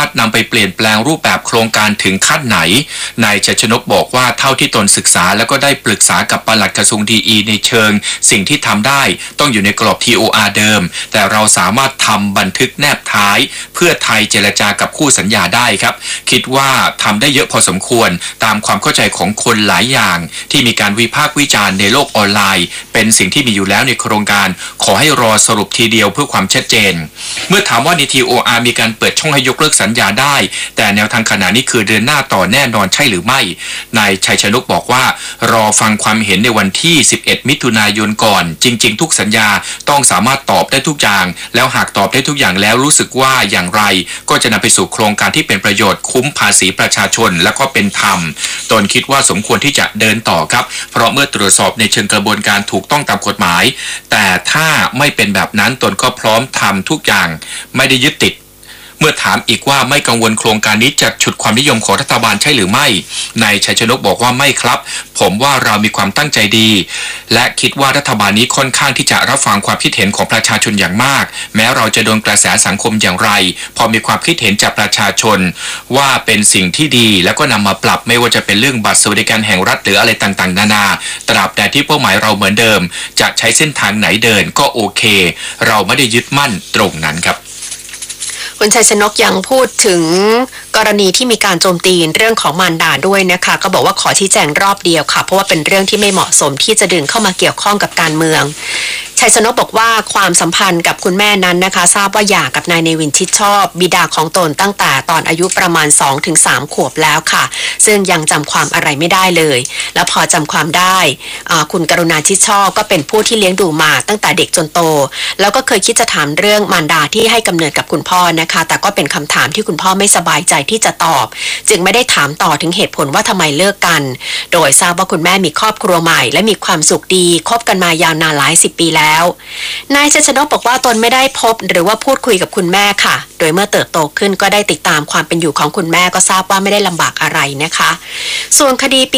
ารถนำไปเปลี่ยนแปลงรูปแบบโครงการถึงขั้นไหนนายชัยชนกบอกว่าเท่าที่ตนศึกษาแล้วก็ได้ปรึกษากับปลัดกระทรวงดีในเชิงสิ่งที่ทำได้ต้องอยู่ในกรอบ TOR เดิมแต่เราสามารถทำบันทึกแนบท้ายเพื่อไทยเจรจากับคู่สัญญาได้ครับคิดว่าทำได้เยอะพอสมควรตามความเข้าใจของคนหลายอย่างที่มีการวิพากษ์วิจารณ์ในโลกออนไลน์เป็นสิ่งที่มีอยู่แล้วในโครงการขอให้รอสรุปทีเดียวเพื่อความชัดเจนเมื่อถามว่าใน TOR มีการเปิดช่องให้ยกเลิกสัญญาได้แต่แนวทางขณะนี้คือเดินหน้าต่อแน่นอนใช่หรือไม่นายชัยชนกบอกว่ารอฟังความเห็นในวันที่11มิถุนายนก่อนจริงๆทุกสัญญาต้องสามารถตอบได้ทุกอย่างแล้วหากตอบได้ทุกอย่างแล้วรู้สึกว่าอย่างไรก็จะนำไปสู่โครงการที่เป็นประโยชน์คุ้มภาษีประชาชนและก็เป็นธรรมตนคิดว่าสมควรที่จะเดินต่อครับเพราะเมื่อตรวจสอบในเชิงกระบวนการถูกต้องตามกฎหมายแต่ถ้าไม่เป็นแบบนั้นตนก็พร้อมทำทุกอย่างไม่ได้ยึดติดเมื่อถามอีกว่าไม่กังวลโครงการนี้จะฉุดความนิยมของรัฐบาลใช่หรือไม่นายชัยชนกบอกว่าไม่ครับผมว่าเรามีความตั้งใจดีและคิดว่ารัฐบาลนี้ค่อนข้างที่จะรับฟังความคิดเห็นของประชาชนอย่างมากแม้เราจะโดนกระแสสังคมอย่างไรพอมีความคิดเห็นจากประชาชนว่าเป็นสิ่งที่ดีแล้วก็นำมาปรับไม่ว่าจะเป็นเรื่องบัตรสวัสดิการแห่งรัฐหรืออะไรต่างๆนานาตราบแต่ที่เป้าหมายเราเหมือนเดิมจะใช้เส้นทางไหนเดินก็โอเคเราไม่ได้ยึดมั่นตรงนั้นครับคุณชัยชนกยังพูดถึงกรณีที่มีการโจมตีเรื่องของมารดาด้วยนะคะก็บอกว่าขอชี้แจงรอบเดียวค่ะเพราะว่าเป็นเรื่องที่ไม่เหมาะสมที่จะดึงเข้ามาเกี่ยวข้องกับการเมืองชัยชนกบอกว่าความสัมพันธ์กับคุณแม่นั้นนะคะทราบว่าหย่ากับนายเนวินชิดชอบบิดาของตนตั้งแต่ตอนอายุประมาณ 2-3 ขวบแล้วค่ะซึ่งยังจำความอะไรไม่ได้เลยแล้วพอจำความได้คุณกรุณาชิดชอบก็เป็นผู้ที่เลี้ยงดูมาตั้งแต่เด็กจนโตแล้วก็เคยคิดจะถามเรื่องมารดาที่ให้กำเนิดกับคุณพ่อนะคะแต่ก็เป็นคำถามที่คุณพ่อไม่สบายใจที่จะตอบจึงไม่ได้ถามต่อถึงเหตุผลว่าทำไมเลิกกันโดยทราบว่าคุณแม่มีครอบครัวใหม่และมีความสุขดีคบกันมายาวนานหลาย10 ปีแล้วนายชัยชนกบอกว่าตนไม่ได้พบหรือว่าพูดคุยกับคุณแม่ค่ะโดยเมื่อเติบโตขึ้นก็ได้ติดตามความเป็นอยู่ของคุณแม่ก็ทราบว่าไม่ได้ลำบากอะไรนะคะส่วนคดีปี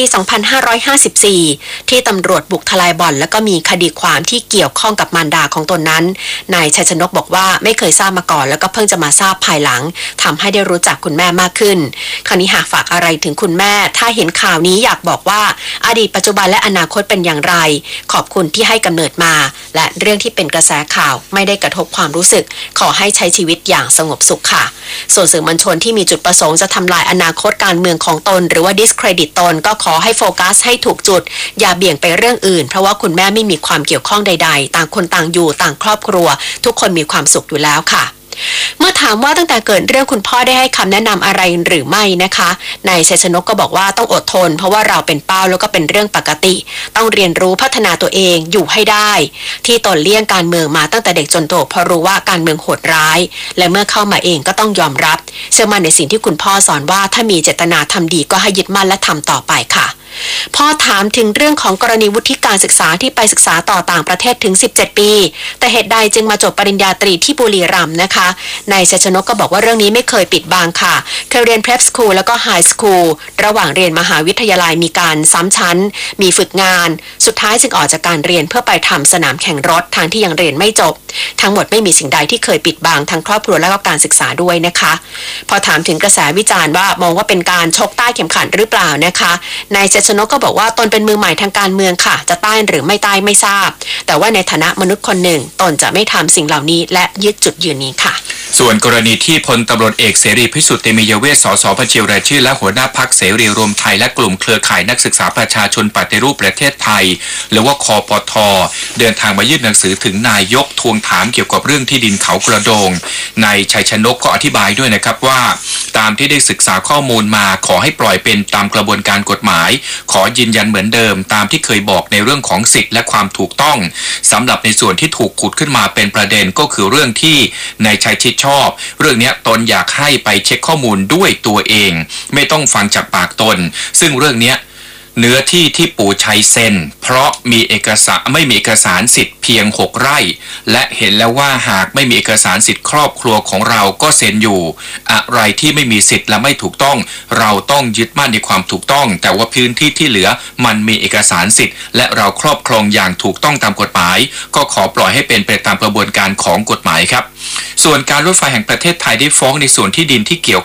2554 ที่ตำรวจบุกทลายบ่อนแล้วก็มีคดีความที่เกี่ยวข้องกับมารดาของตนนั้นนายชัยชนกบอกว่าไม่เคยทราบมาก่อนแล้วก็เพิ่งจะมาทราบภายหลังทำให้ได้รู้จักคุณแม่มากขึ้นคราวนี้หากฝากอะไรถึงคุณแม่ถ้าเห็นข่าวนี้อยากบอกว่าอดีตปัจจุบันและอนาคตเป็นอย่างไรขอบคุณที่ให้กำเนิดมาและเรื่องที่เป็นกระแสข่าวไม่ได้กระทบความรู้สึกขอให้ใช้ชีวิตอย่างสงบสุขค่ะส่วนสื่อมวลชนที่มีจุดประสงค์จะทำลายอนาคตการเมืองของตนหรือว่า discredit ตนก็ขอให้โฟกัสให้ถูกจุดอย่าเบี่ยงไปเรื่องอื่นเพราะว่าคุณแม่ไม่มีความเกี่ยวข้องใดๆต่างคนต่างอยู่ต่างครอบครัวทุกคนมีความสุขอยู่แล้วค่ะเมื่อถามว่าตั้งแต่เกิดเรื่องคุณพ่อได้ให้คำแนะนำอะไรหรือไม่นะคะนายชัยชนกก็บอกว่าต้องอดทนเพราะว่าเราเป็นเป้าแล้วก็เป็นเรื่องปกติต้องเรียนรู้พัฒนาตัวเองอยู่ให้ได้ที่ตนเลี่ยงการเมืองมาตั้งแต่เด็กจนโตเพราะรู้ว่าการเมืองโหดร้ายและเมื่อเข้ามาเองก็ต้องยอมรับเชื่อมั่นในสิ่งที่คุณพ่อสอนว่าถ้ามีเจตนาทำดีก็ให้ยึดมั่นและทำต่อไปค่ะพอถามถึงเรื่องของกรณีวุฒิการศึกษาที่ไปศึกษาต่อต่างประเทศถึง17 ปีแต่เหตุใดจึงมาจบปริญญาตรีที่บุรีรัมย์นะคะนายชัยชนกก็บอกว่าเรื่องนี้ไม่เคยปิดบังค่ะเคยเรียน Prep School แล้วก็ High School ระหว่างเรียนมหาวิทยาลัยมีการซ้ำชั้นมีฝึกงานสุดท้ายจึงออกจากการเรียนเพื่อไปทำสนามแข่งรถทางที่ยังเรียนไม่จบทั้งหมดไม่มีสิ่งใดที่เคยปิดบังทั้งครอบครัวและก็การศึกษาด้วยนะคะพอถามถึงกระแสวิจารณ์ว่ามองว่าเป็นการชกใต้เข็มขัดหรือเปล่านะคะนายชัยชนกก็บอกว่าตนเป็นมือใหม่ทางการเมืองค่ะจะใต้หรือไม่ใต้ไม่ทราบแต่ว่าในฐานะมนุษย์คนหนึ่งตนจะไม่ทำสิ่งเหล่านี้และยึดจุดยืนนี้ค่ะส่วนกรณีที่พลตำรวจเอกเสรีพิสุทธิ์เตมียเวช สส บัญชีรายชื่อและหัวหน้าพรรคเสรีรวมไทยและกลุ่มเครือข่ายนักศึกษาประชาชนปฏิรูปประเทศไทยหรือว่าคปท.เดินทางมายื่นหนังสือถึงนายกทวงถามเกี่ยวกับเรื่องที่ดินเขากระโดงนายชัยชนกก็อธิบายด้วยนะครับว่าตามที่ได้ศึกษาข้อมูลมาขอให้ปล่อยเป็นตามกระบวนการกฎหมายขอยืนยันเหมือนเดิมตามที่เคยบอกในเรื่องของสิทธิและความถูกต้องสำหรับในส่วนที่ถูกขุดขึ้นมาเป็นประเด็นก็คือเรื่องที่นายชัยชิดชอบเรื่องนี้ตนอยากให้ไปเช็คข้อมูลด้วยตัวเองไม่ต้องฟังจากปากตนซึ่งเรื่องนี้เนื้อที่ที่ปู่ชัยเซ็นเพราะมีเอกสารไม่มีเอกสารสิทธิ์เพียง6 ไร่และเห็นแล้วว่าหากไม่มีเอกสารสิทธิ์ครอบครัวของเราก็เซ็นอยู่อะไรที่ไม่มีสิทธิ์และไม่ถูกต้องเราต้องยึดมั่นในความถูกต้องแต่ว่าพื้นที่ที่เหลือมันมีเอกสารสิทธิ์และเราครอบครองอย่างถูกต้องตามกฎหมายก็ขอปล่อยให้เป็นไปตามกระบวนการของกฎหมายครับส่วนการรถไฟแห่งประเทศไทยได้ฟ้องในส่วนที่ดินที่เกี่ยว